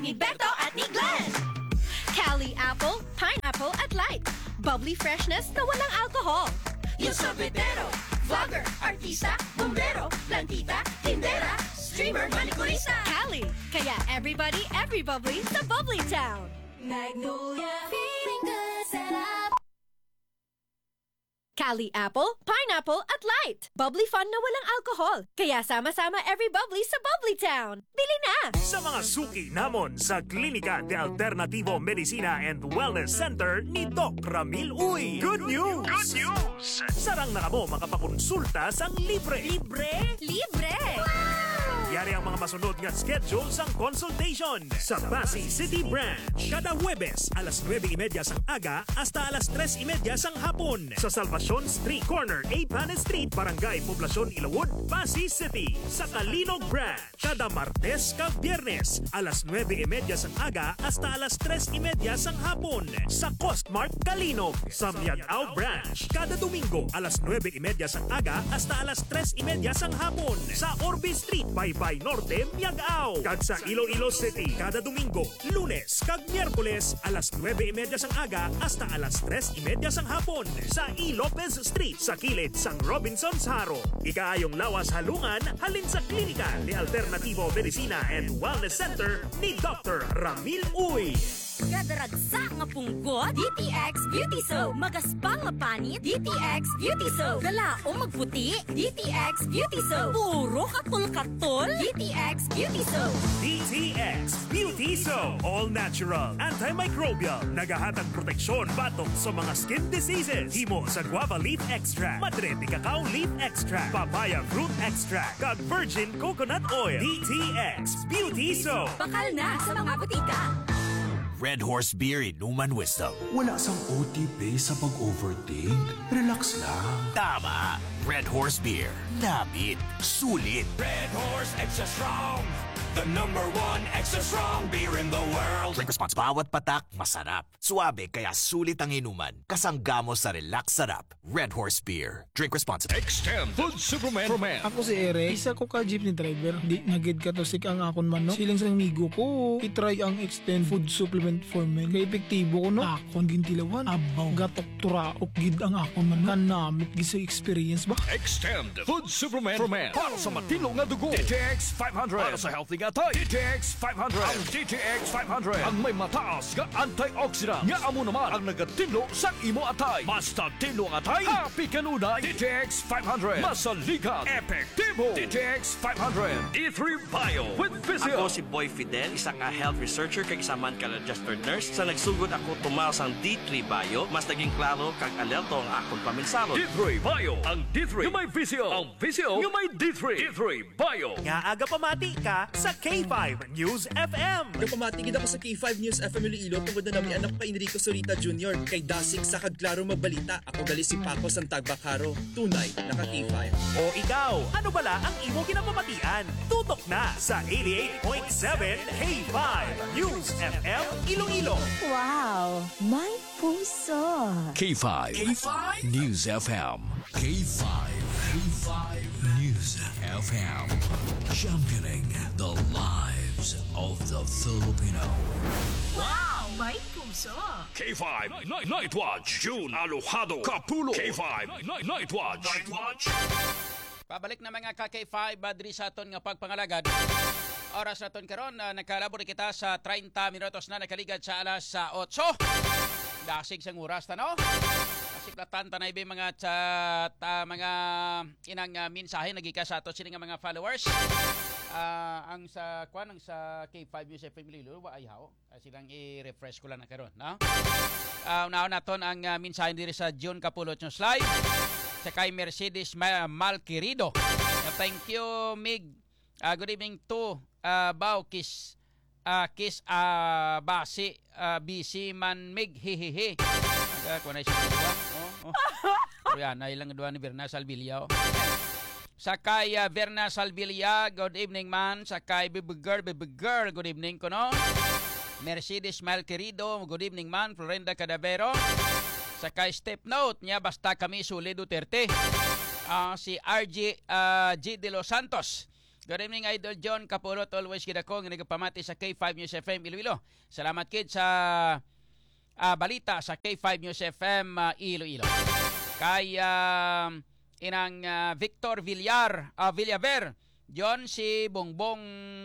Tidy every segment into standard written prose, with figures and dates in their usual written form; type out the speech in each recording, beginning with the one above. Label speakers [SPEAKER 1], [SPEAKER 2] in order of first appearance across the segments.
[SPEAKER 1] ni Beto at ni Glenn. Cali Apple, Pineapple at Light. Bubbly freshness na walang alcohol. Yung sobretero, vlogger, artista, bombero, plantita, tindera, streamer, manicurista. Cali, kaya everybody, every bubbly sa Bubbly Town. Magnolia, feeling good, sarap. Cali Apple, Pineapple at Light. Bubbly fun na walang alcohol. Kaya sama-sama every bubbly sa Bubbly Town. Bili na!
[SPEAKER 2] Sa mga suki namon sa Klinika de Alternativo Medicina and Wellness Center ni Doc Ramil Uy. Good news! Good news! Sarang na kamo makapakonsulta sang libre.
[SPEAKER 1] Libre? Libre! Wow!
[SPEAKER 2] Yari ang mga masunod nga schedule sang consultation sa Pasay City Branch. Kada Huwebes, alas 9:30 sang aga hasta alas 3:30 sang hapon. Sa Salvacion Street Corner, Panes Street, Barangay Poblacion, Ilawod, Pasay City. Sa Kalinog Branch, kada Martes kag Biyernes, alas 9:30 sang aga hasta alas 3:30 sang hapon. Sa Costmart, Kalinog. Sa Miagao Branch, kada Domingo, alas 9:30 sang aga hasta alas 3:30 sang hapon. Sa Orbe Street, Baybay Norte, Miagao. Kag sa Iloilo City, kada Domingo, Lunes kag Miyerkules, alas 9:30 sang aga hasta alas 3:30 sang hapon. Sa E. Lopez Street, sa kilid sang Robinson's Haro. Ikaayong lawas halungan, halin sa Klinika ni Alternativo Medicina and Wellness Center ni Dr. Ramil Uy.
[SPEAKER 1] Kadaragsa nga punggot, DTX Beauty Soap. Magaspang nga panit, DTX Beauty Soap. Galaong magputi, DTX Beauty Soap. Puro katol-katol, DTX Beauty Soap.
[SPEAKER 2] DTX Beauty Soap. All natural, antimicrobial, nagahatag proteksyon batok sa mga skin diseases. Himo sa guava leaf extract, madre de cacao leaf extract, papaya fruit extract, kag virgin coconut oil. DTX Beauty Soap.
[SPEAKER 1] Bakal na sa mga butika.
[SPEAKER 3] Red Horse Beer Inuman Wisdom.
[SPEAKER 4] Wala sang OTP sa pag-overthink. Relax lang.
[SPEAKER 3] Tama. Red Horse Beer. Namit. Sulit.
[SPEAKER 5] Red Horse Extra Strong. The #1 extra strong beer in the world.
[SPEAKER 3] Drink response. Bawat patak, masarap. Suabe, kaya sulit ang inuman. Kasanggamo sa relax sarap. Red Horse Beer. Drink responsibly.
[SPEAKER 5] Extend Food Superman.
[SPEAKER 6] Ako si Eric, isa ko ka jeepney driver. Di nagid ka to sik ang akon man no. Silang sa migo ko, itry ang Extend Food Supplement for Men. Kaya epektibo ko no. Akon gintilawan, abaw, gatok turaok gid ang akon man. Kanamit gid sa experience ba?
[SPEAKER 5] Extend Food Superman for Men. Para sa matino nga dugo. DTX 500. Para sa healthy nga tayo. DTX 500. Ang DTX 500 ang may mataas nga antioxidant. Nga amo naman ang nagatinlo sa imo atay. Basta tinlo ang atay, happy kanunay. DTX 500. Masaligan. Epektibo. DTX 500. D3 Bio with Physio.
[SPEAKER 7] Ako si Boy Fidel, isang health researcher kag isa man ka registered nurse. Sa nagsugod ako tumaw sang D3 Bio, mas naging klaro kag alerto ang akong paminsalo.
[SPEAKER 5] D3 Bio. Ang D3 yung may Physio. Ang Physio yung may D3. D3 Bio.
[SPEAKER 2] Nga aga pamati ka sa K5 News FM.
[SPEAKER 8] Nagpamatigid ako sa K5 News FM Iloilo tungkol na namin anak pa Enrico Sorita Jr. Kay Dasig sa Kagklaro Magbalita. Ako gali si Paco Santagbakaro. Tunay, naka K5.
[SPEAKER 2] O ikaw, ano bala ang imo ginapamatian? Tutok na sa 88.7 K5 News FM Iloilo.
[SPEAKER 1] Wow, may puso.
[SPEAKER 5] K5.
[SPEAKER 3] News FM.
[SPEAKER 4] K5. K5
[SPEAKER 3] News FM.
[SPEAKER 4] championing the lives of the Filipino.
[SPEAKER 1] Wow, may puso.
[SPEAKER 5] K5 Night Watch. June Alojado Capulo. K5 Night Watch.
[SPEAKER 9] Pabalik na mga ka-K5 badri sa aton nga pagpangalagad. Oras naton karon na nagkalabor kita sa 30 minutos na nakaligad sa alas 8. Dasig sang oras no? Siklatan tanay ba mga chat, mga inang mensahe nagika sa ato sila nga mga followers. Ang sa kwan ang sa K5 News FM Iloilo wa ay hao. Silang i-refresh ko lang na karon, no? Unaon naton ang mensahe diri sa June Capulot News Live. Sa kay Mercedes Malquerido. Thank you, Mig. Good evening to Bao Kiss Basi BC Man Mig hihihi. Kung na siya yan, ilang doon ni Verna Salvilla. Sa kay Verna Salvilla, good evening man. Sa kay Baby Girl, good evening ko no. Mercedes Malquerido, good evening man. Florenda Cadavero. Sa kay Step Note niya, basta kami Suli Duterte. Si RG G. De Los Santos. Good evening, Idol John Kapulot. Always kid ako nga nagpamati sa K5 News FM Iloilo. Salamat kid sa balita sa K5 News FM Iloilo. Kay inang Victor Villaver. John, si Bongbong...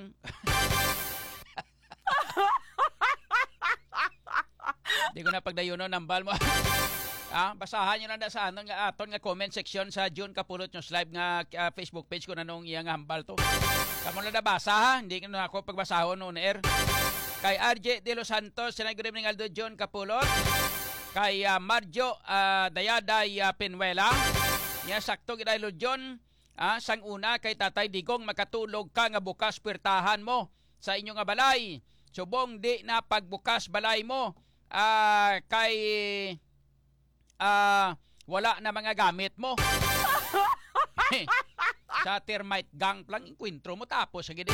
[SPEAKER 9] Di ko na pagdayuno ng bal mo. Basahan nyo na sa aton nga comment section sa John Kapulot News Live nga Facebook page ko na nung iyang hambal to. Kamu na nabasa ha, hindi ko na ako pagbasahon on air. Kay RJ De Los Santos, good evening Aldo John Kapulot. Kay Marjo Dayaday Penuela, niya sakto gid Aldo John. Sang una kay Tatay Digong makatulog ka nga bukas puwertahan mo sa inyong nga balay. Subong di na pagbukas balay mo kay wala na mga gamit mo. Sa termite gang lang inkwentro mo tapos sagid.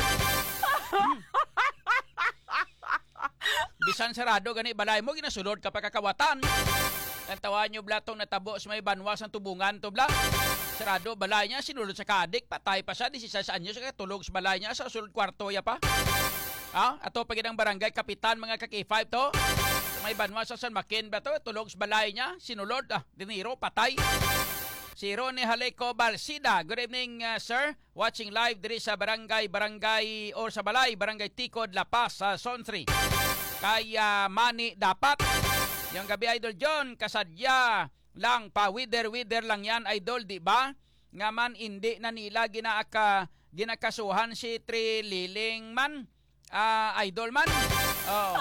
[SPEAKER 9] Bisan sarado gani balay mo ginasulod ka pa kakawatan. Ang tawa nyo blatong natabo sa may banwas ang tubungan to bla. Sarado balay niya sinulod sa kadik patay pa siya 16 anyos sa tulog sa balay niya sa sulod kwarto ya pa. Ato pagid ang barangay kapitan mga kaki-5 to. May banwas sa San Makin ba to? Tulog sa balay niya, sinulod, diniro, patay. Si Ronnie Haleco Balsida. Good evening, sir. Watching live diri sa barangay or sa balay, barangay Tikod, La Paz, sa Zone 3. Kay Mani Dapat. Yung gabi, Idol John, kasadya lang pa, wither lang yan, Idol, di ba? Nga man, hindi na nila ginakasuhan si Trililing man. Idol man. Oh.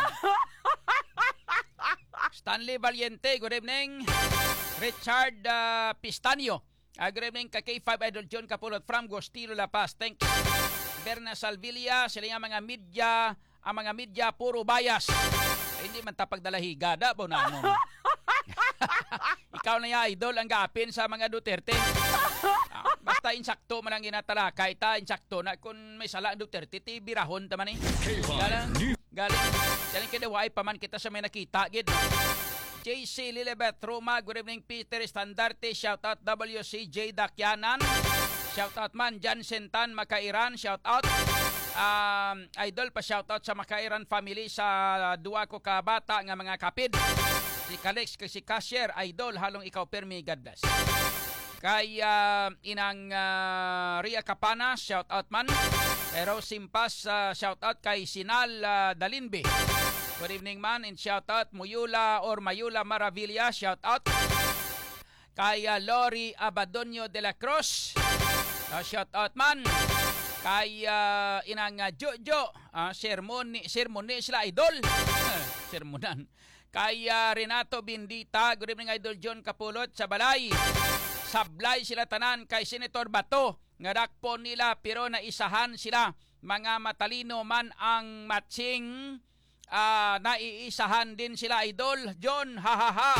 [SPEAKER 9] Stanley Valiente, good evening. Richard Pistanio, good evening kay K5 Idol John Kapulot from Gostilo, La Paz. Thanks. Berna Salvilla, sila ang mga media puro bias. Hindi man tapagdalahiga da po na ano. Ikaw na ya Idol ang gaapin sa mga Duterte. Basta insakto man ang ginatalakay ta, insakto na kung may sala ang Duterte ti birahon ta man eh. Galing kidaway pa man kita sa may nakita gid. JC Lilibet Roma, good evening Peter Standarte, shout out WCJ Dakyanan, shout out man Jansen Tan Makairan, shout out Idol pa shout out sa Makairan family sa duwa ko ka bata nga mga kapid. Si Kalex kay si Cashier, Idol halong ikaw permi, God bless. Kay inang Ria Capana, shout out man. Pero Simpas, shout out kay Sinal Dalinbe. Good evening man and shout out Mayula Maravilla, shout out. Kay Lori Abadonio de la Cruz, shout out man. Kay inang Jojo, sermon sila Idol. Sermonan. Kay Renato Bindita, good evening Idol John Kapulot sa balay. Sablay sila tanan kay Senator Bato. Nga nila pero naisahan sila. Mga matalino man ang matching. Naiisahan din sila Idol John, hahaha.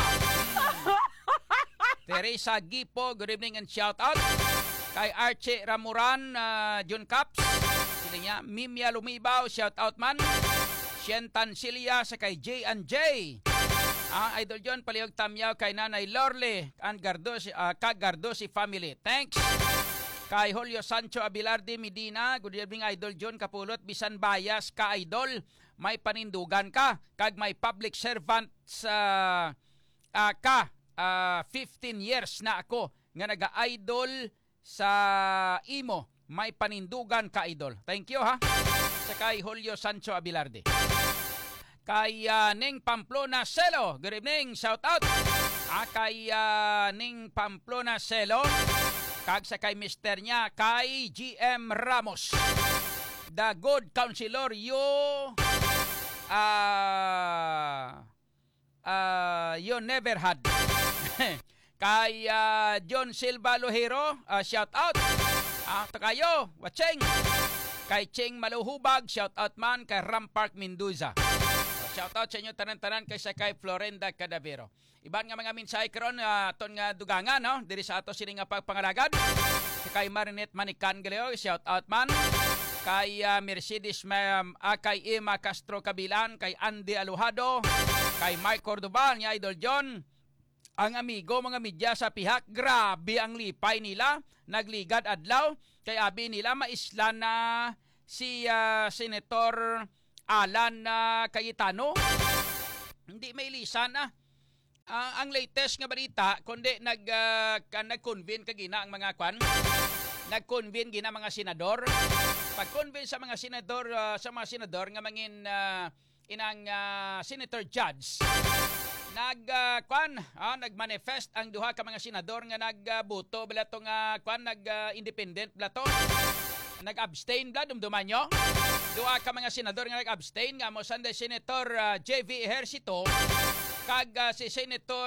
[SPEAKER 9] Teresa Gipo, good evening and shout out. Kay Archie Ramuran, John Caps. Sila niya, Mimia Lumibaw, shout out man. Sientan Silia sa kay J&J. Idol John, palihog tamyaw kay Nanay Lorle and Gardosi family. Thanks. Kay Julio Sancho Abilarde Medina, good evening Idol John Kapulot, bisan bias ka Idol, may panindugan ka, kag may public servant sa 15 years na ako nga naga-idol sa imo, may panindugan ka Idol. Thank you ha. Sa kay Julio Sancho Abilarde. Kay Ning Pamplona Celo, good evening, shout out. Kay Ning Pamplona Celo, kag sa kay mister niya, kay GM Ramos, the good counselor you never had. Kay John Silva Lohero, shout out. Kayo, watching. Kay Ching Maluhubag, shout out man. Kay Rampark Mendoza, shout out sa inyo tanan-tanan. Kay sa kay Florenda Cadavero. Iban nga mga minsay karon ton nga dugangan no diri sa ato sini nga pagpangalagad. Kay Marinette Manikan Galeo, shout out man. Kay Mercedes kay Emma Castro Kabilan, kay Andy Alujado, kay Mike Cordoba, ni Idol John. Ang amigo mga media sa pihak, grabe ang lipay nila, nagligad adlaw. Kay abi nila maisla na si Senator Alan Cayetano. Hindi may lisan ang latest nga balita kundi nag-convene kagina ang mga kwan. Nag-convene gina mga senador. Pag-convene sa mga senador nga mangin inang senator judge. Nagmanifest ang duha ka mga senador nga nagbuto bala to nga nag-independent bala to. Nag-abstain bala dumduman nyo. Duha ka mga senador nga nag-abstain nga mo Sunday Senator J.V. Ejercito kag si Senator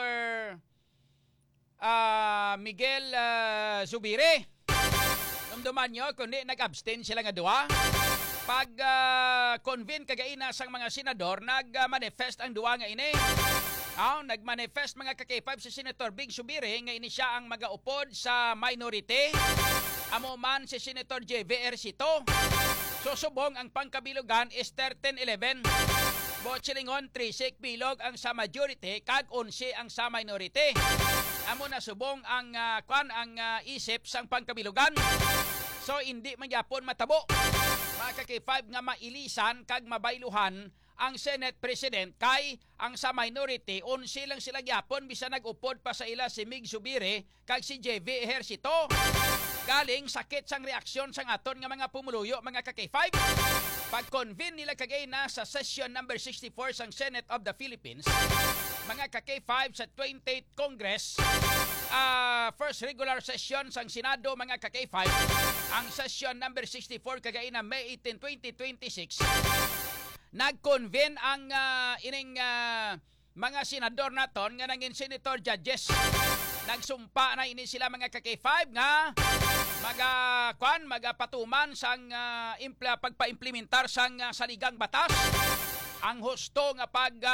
[SPEAKER 9] Miguel Zubiri. Dumduman nyo kundi nag-abstain sila nga duha. Pag convene kagaina sang mga senador, nag-manifest ang duwa nga ini. Nag-manifest mga ka-K5 si Senator Big Zubiri nga ini siya ang magaupod sa minority. Amo man si Senator J.V. Ejercito. Susubong ang pangkabilugan is 13-11. Botsilingon 3-6 bilog ang sa majority kag 11 ang sa minority. Amo na subong ang isip sang pangkabilugan. So hindi man gyapon matabo. Mga ka-K5 nga mailisan kag mabayluhan ang Senate President kay ang sa minority 11 lang sila gyapon bisan nag-upod pa sa ila si Mig Zubiri kag si J.V. Ejercito. Galing sakit sang reaksyon sang aton nga mga pumuluyo mga ka-K5. Pag-convene nila kagay na sa session number 64 sang Senate of the Philippines, mga ka-K5 sa 28th Congress, first regular session sang Senado mga ka-K5, ang session number 64 kagay na May 18, 2026, nag-convene ang ining mga senador naton nga nangin senator judges. Nagsumpa na ini sila mga ka-K5 nga magapatuman sang pagpaimplementar sang saligang batas. Ang husto nga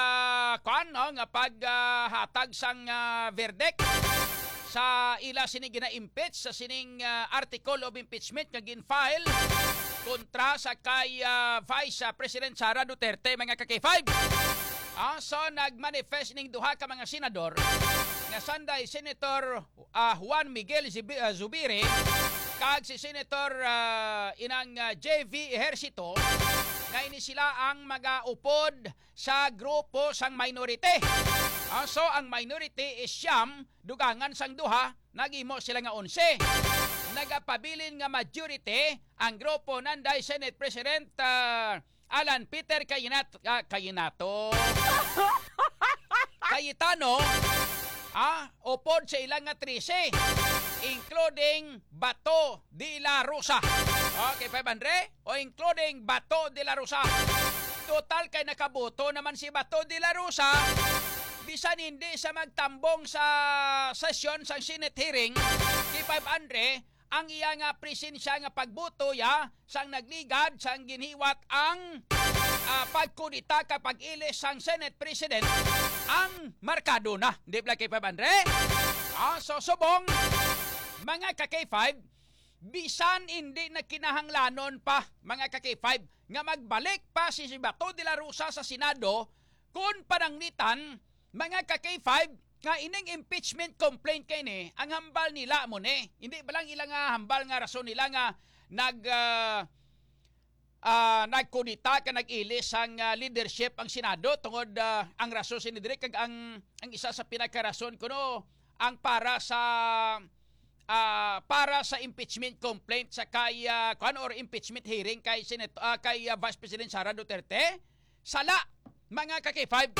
[SPEAKER 9] paghatag sang verdict sa ila sining gina-impeach sa sining article of impeachment nga gin-file kontra sa kay Vice President Sara Duterte mga ka-K5. So nagmanifest ning duha ka mga senador nga sanday Senator Juan Miguel Zubiri kag si Senator J.V. Ejercito nga ini sila ang magaupod sa grupo sang minority. So ang minority is siyam, dugangan sang duha, nagimo sila nga 11. Nagapabilin nga majority ang grupo nanday Senate President Alan Peter Cayetano, upod sa ilang nga 13, including Bato de la Rosa. Okay, 500? O including Bato de la Rosa. Total kay nakaboto naman si Bato de la Rosa. Bisan hindi sa magtambong sa session sa Senate hearing, kay 500, ang iya nga presensya nga pagbuto sang nagligad sang ginhiwat ang pagkudita kapag ilis sang Senate President ang markado na. Di ba kay 500? So subong mga ka-K5, bisan hindi na kinahanglanon pa mga ka-K5 nga magbalik pa si Bato de la Rosa sa Senado kung pananglitan mga ka-K5 nga ining impeachment complaint kay ni ang hambal nila mo ni. Hindi ba lang ilang hambal nga rason nila nga nagkudita ka nag-ilis ang leadership ang Senado tungod ang rason sinidiri kag ang isa sa pinakarason kuno ang para sa impeachment complaint sa kay or impeachment hearing kay kay Vice President Sara Duterte. Sala mga ka-K5.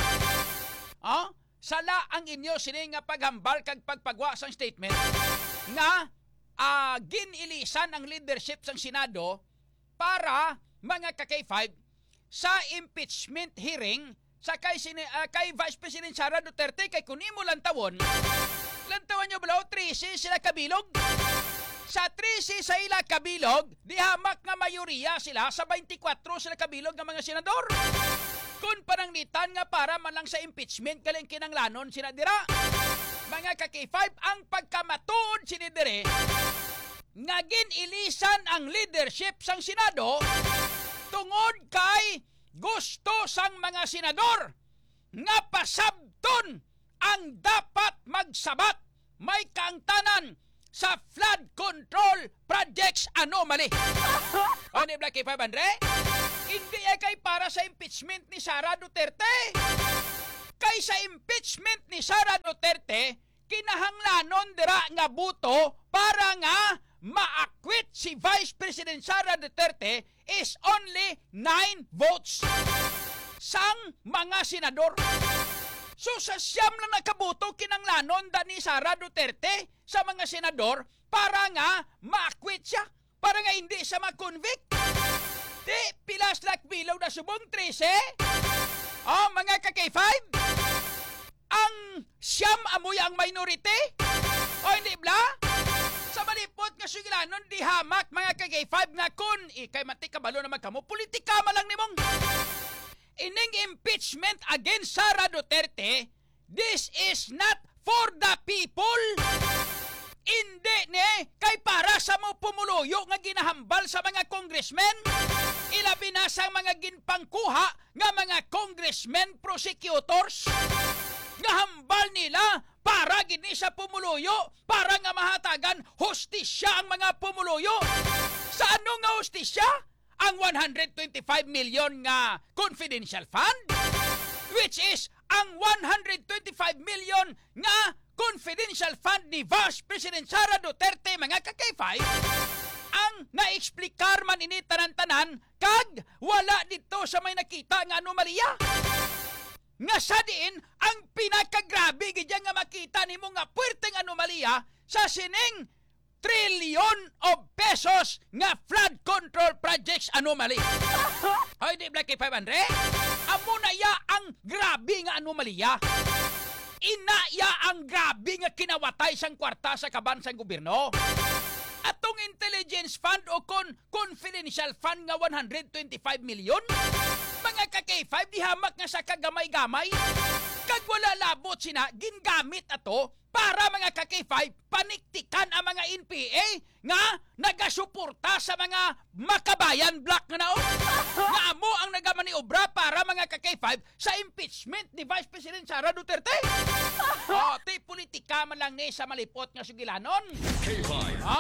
[SPEAKER 9] Sala ang inyo sining nga paghambal kag pagpagwa sang statement nga ginilisan ang leadership sang Senado para mga ka-K5 sa impeachment hearing sa kay Vice President Sara Duterte kay kunimo lantawan nyo balaw 13 sila kabilog. Sa 13 sa ila kabilog, di hamak nga mayoriya sila sa 24 sila kabilog nga mga senador. Kung pananglitan nga para man lang sa impeachment galing kinanglanon sinadira. Mga ka-K5 ang pagkamatuod sinidire nga ginilisan ang leadership sang Senado tungod kay gusto sang mga senador nga pasabton ang dapat magsabat may kaangtanan sa flood control projects anomaly. O ni Blacky 500? Hindi kay para sa impeachment ni Sara Duterte. Kay sa impeachment ni Sara Duterte, kinahanglanon dira nga buto para nga ma-acquit si Vice President Sara Duterte is only 9 votes sang mga senador. So sa siyam lang nakabuto kinanglanon da ni Sara Duterte sa mga senador para nga ma-acquit siya, para nga hindi siya ma-convict. Di pilas lakbilaw na subong 13. Oh, mga ka-K5, ang siyam amoy ang minority. O hindi bla? Sa malipot nga sugilanon di hamak mga ka-K5 nga kun ikay matikabalo naman kamo politika malang nimong. Ining impeachment against Sara Duterte, this is not for the people. Hindi ni kay para sa mo pumuluyo nga ginahambal sa mga congressmen. Ilabi na sa mga ginpangkuha nga mga congressmen prosecutors. Nga hambal nila para gini sa pumuluyo, para nga mahatagan hustisya ang mga pumuluyo. Sa ano nga hustisya? Ang 125 million nga confidential fund, which is ang 125 million nga confidential fund ni Vice President Sara Duterte, mga ka-K5, ang naexplikar man ini tanan-tanan kag wala dito sa may nakita nga anomalya. Nga sa diin, ang pinakagrabe gidyan nga makita nimo nga puwerteng anomalya sa sining trillion of pesos nga flood control projects anomaly. Hoy, di Blacky 500? Amo na ya ang grabe nga anomalya. Inaya ang grabe nga kinawatay sang kwarta sa kabansang gobyerno. Atong intelligence fund o confidential fund nga 125 million, mga ka-K5 di hamak nga sa kagamay-gamay. Kag wala labot sina gingamit ato para mga ka-K5 paniktikan ang mga NPA nga nagasuporta sa mga makabayan black nga naon. Nga amo ang nagamaniobra para mga ka-K5 sa impeachment ni Vice President Sara Duterte. O, ti politika man lang ni sa malipot nga sugilanon.
[SPEAKER 5] K5.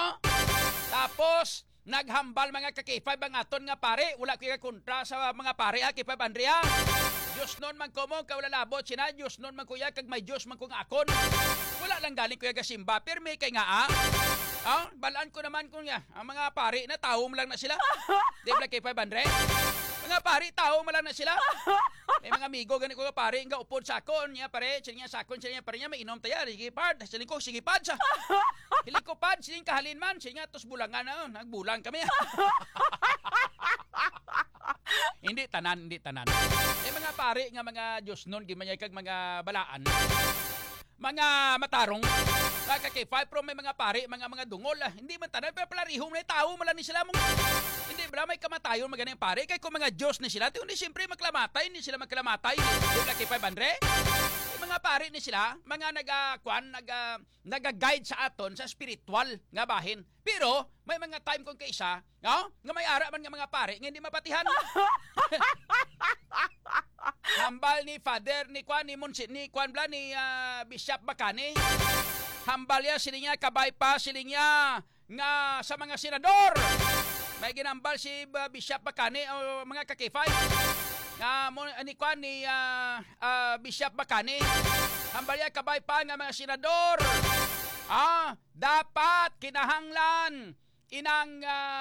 [SPEAKER 9] Tapos naghambal mga ka-K5 ang aton nga pare, wala ko kontra sa mga pare ha, K5 Andrea. Diyos nun man ko mo, kawala labot sina, Diyos nun man kuya, kag may Diyos man ko nga akon. Wala lang galing kuya gasimba, pero may kay nga balaan ko naman kung ya, ang mga pare na tao mo lang na sila. Di ba K5 Andre? Mga pare, tao mo lang na sila. May mga amigo, ganit ko ka pare, nga upod sakon niya pare, siya niya sakon, siya niya pare niya, may inom tayo, sige pad, siya ko, sige pad sa. Hili ko pad, siya kahalin man, siya nga, tos bulangan na, nagbulang kami. Hindi tanan. Eh mga pare nga mga Diyos nun, gimanyay kag mga balaan, mga matarong, kaka-K5, pero may mga pare, mga dungol, hindi man tanan, pero palarihong na tao, malan ni sila mong, hindi ba may kamatayon maganing pare, kay kung mga Diyos ni sila, hindi siyempre maglamatay, hindi sila maglamatay, hindi ba K5 Andre? Mga pare ni sila, mga naga-guide sa aton sa spiritual nga bahin. Pero may mga time kung kaisa, nga may ara man nga mga pare, nga hindi mapatihan. Hambal ni Father ni Bishop Bacani. Hambal ya silinya kabay pa silinya nga sa mga senador. May ginambal si Bishop Bacani o mga ka-K5. Ni Bishop Bacani, hambalya kabay pa nga mga senador. Dapat kinahanglan inang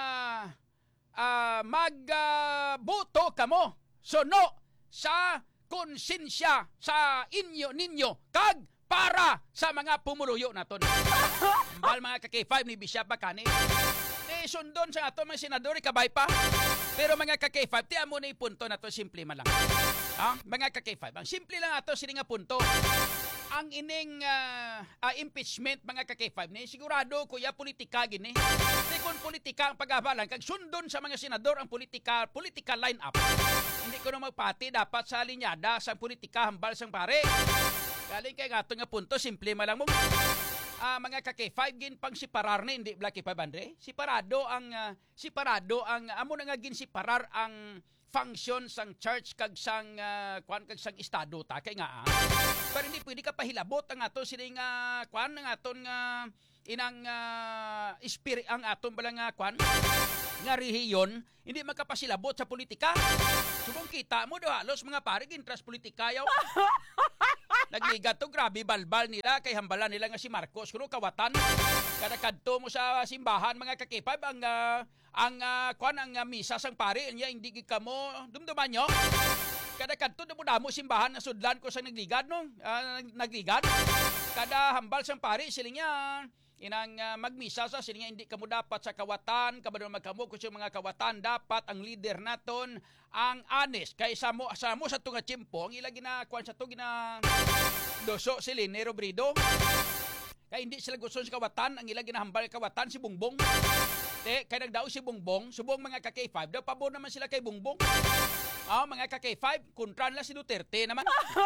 [SPEAKER 9] magbuto kamo suno sa konsensya sa ninyo kag para sa mga pumuluyo naton. Hambal mga ka-K5 ni Bishop Bacani. Sundon sa ato mga senador kabay pa. Pero mga ka-K5, tiyan mo na yung punto na to, simple man lang. Mga ka-K5, ang simple lang ato sila nga punto. Ang ining impeachment mga ka-K5 ni sigurado kuya politika gini. Kung politika ang pag-abalan kag sundon sa mga senador ang politika line up. Hindi ko na magpati dapat sa linyada sa politika hambal sang pare. Galing kay ato nga punto, simple man lang mo. Mga ka-K5 gin pang siparar ni hindi Blacky 500. Siparado ang amo na nga gin siparar ang function sang church kag sang estado ta kay nga. Pero hindi pwede ka pahilabot ang ato sining ang aton nga inang spirit ang aton balang kwan nga rehiyon hindi magkapasilabot sa politika. Subong kita mo do halos mga pare gintras politika yaw. Nagligat to grabe balbal nila kay hambalan nila nga si Marcos kuno kawatan. Kada kadto mo sa simbahan mga kakipab ang misa sang pare niya hindi gid kamo dumduman nyo. Kada kadto damo simbahan na sudlan ko sa nagligad no. Nagligad. Kada hambal sang pare silinga inang magmisa sa sininga hindi kamo dapat sa kawatan kabado magkamo kun mga kawatan dapat ang leader naton ang honest kay sa mo sa tunga tiyempo ang ila ginakuan sa to gina doso si Lene Robredo kay hindi sila gusto sa kawatan ang ila ginahambal kawatan si Bongbong kay nagdao si Bongbong subong mga ka K5 daw pabor naman sila kay Bongbong mga ka K5 kontra nila si Duterte naman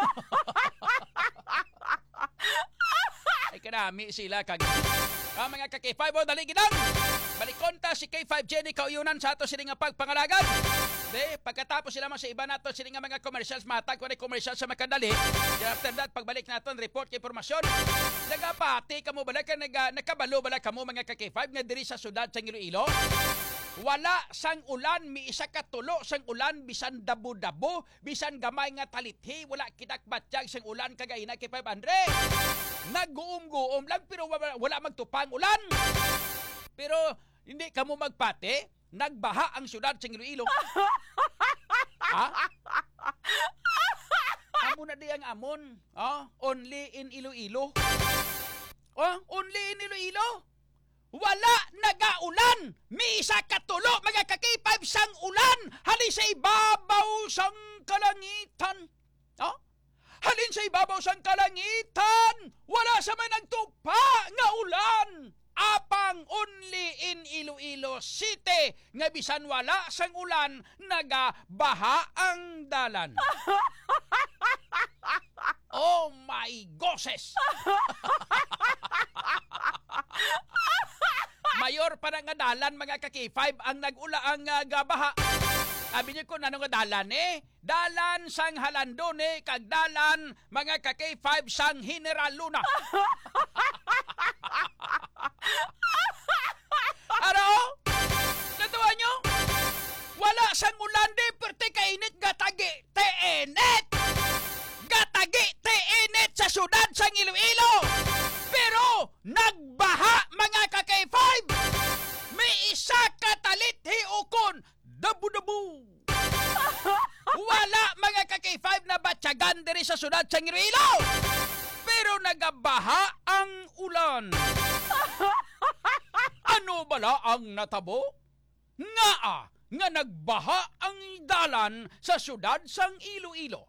[SPEAKER 9] ay kanami sila kag mga ka K5 dali gidang balikon ta si K5 Jenny kauyunan sa ato sila nga pagpangalagad pagkatapos sila man sa iba nato sila nga mga commercials matag ko na commercial sa makadali after that pagbalik naton report kay impormasyon nagapati kamo bala ka nakabalo bala kamo mga ka K5 nga diri sa syudad sa Iloilo wala sang ulan mi isa ka tulo sang ulan bisan dabo-dabo bisan gamay nga talithi wala kinakbatjag sang ulan kagay na kay 500 nag-guom-guom lang pero wala magtupang ulan pero hindi kamo magpate nagbaha ang syudad sa Iloilo amo na di ang amon only in Iloilo only in Iloilo wala nagaulan. Misa katulo mga ka-K5 sang ulan. Halin sa ibabaw sang kalangitan. Halin sa ibabaw sang kalangitan. Wala sa may nagtupa nga ulan. Apang only in Iloilo City. Nga bisan wala sang ulan, nagabaha ang dalan. Oh my goses! Mayor pa nga dalan mga ka-K5 ang nag-ula ang gabaha. Sabi niyo ko nanong dalan dalan sang Halandon kag dalan mga ka-K5 sang General Luna. Ano? Natuwa nyo? Wala sang ulan perti kainit gatagi teenet. Gatagi teenet sa syudad sang Iloilo. Pero nagbaha mga ka-K5. May isa katalit hiukon. Dabu-dabu. Wala mga ka-K5 na batyagan diri sa syudad sa Iloilo. Pero nagabaha ang ulan. Ano bala ang natabo? Nga nagbaha ang dalan sa syudad sang Iloilo.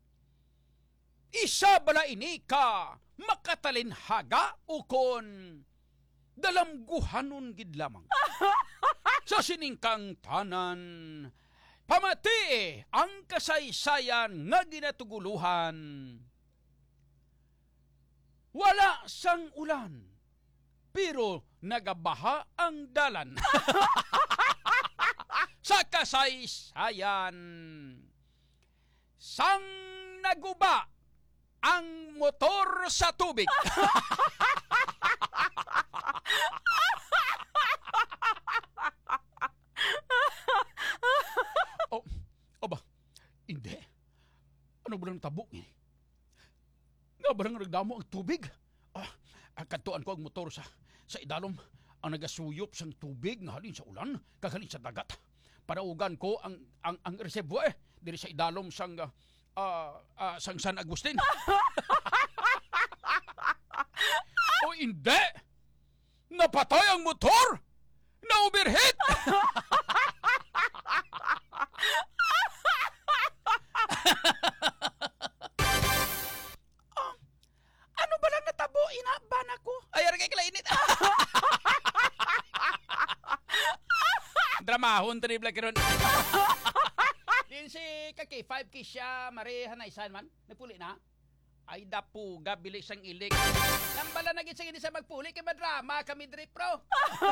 [SPEAKER 9] Isa bala ini ka makatalinhaga ukon dalamguhanon gid lamang. Sa siningkang tanan, pamati ang kasaysayan nga ginatuguluhan. Wala sang ulan, pero nagabaha ang dalan. Sa kasaysayan, sang naguba ang motor sa tubig. Hindi. Ano ba nang tabo? Nga ba nang nagdamo ang tubig? Kantuan ko ang motor sa idalom ang nagasuyop sang tubig nga halin sa ulan, kaghalin sa dagat. Paraugan ko ang reservoir diri sa idalom sang San Agustin. O hindi! Napatay ang motor! Na-overheat! Ano ba lang natabo? Inaban ako. Ay, aragay kalainit. Dramahon, tribla kiron. Din si K5 kisya marehanaysan man. Nagpuli na. Ay dapuga bilis ang ilig. Nambala na gid sa sa magpuli kay madrama kami diri pro.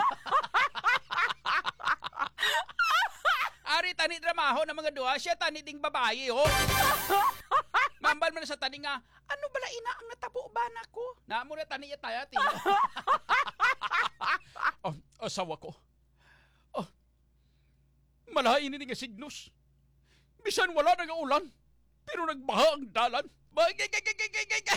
[SPEAKER 9] Ari tani dramaho na mga duha siya tani ding babae ho. Mambal man sa tani nga Ano bala ina ang natabo ba na ko? Naamo na taniya tayo, ti. Asawa ko. Malain ini nga signos. Bisan wala na nga ulan, pero nagbaha ang dalan.